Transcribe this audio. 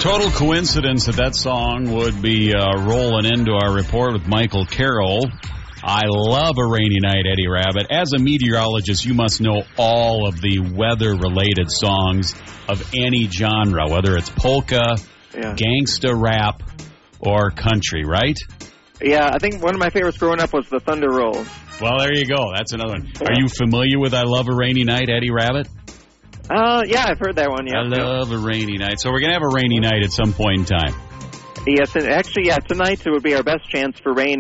Total coincidence that song would be rolling into our report with Michael Carroll. I love A Rainy Night, Eddie Rabbitt. As a meteorologist, you must know all of the weather-related songs of any genre, whether it's polka, gangsta rap, or country, right? Yeah, I think one of my favorites growing up was the Thunder Rolls. Well, there you go. That's another one. Are you familiar with I Love a Rainy Night, Eddie Rabbitt? Yeah, I've heard that one, yeah. I love a rainy night. So we're going to have a rainy night at some point in time. Yes, and actually, tonight it would be our best chance for rain.